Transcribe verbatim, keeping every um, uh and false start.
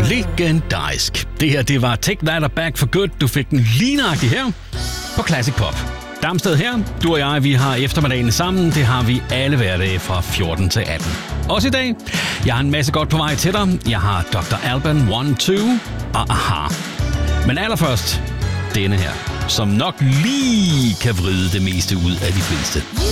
Legendarisk. Det her, det var Take That Back for Good. Du fik den lignagtigt her på Classic Pop. Damsted her. Du og jeg, vi har eftermiddagen sammen. Det har vi alle hverdage fra fjorten til atten. Også i dag. Jeg har en masse godt på vej til dig. Jeg har doktor Alban one two og Aha. Men allerførst denne her, som nok lige kan vride det meste ud af de fleste.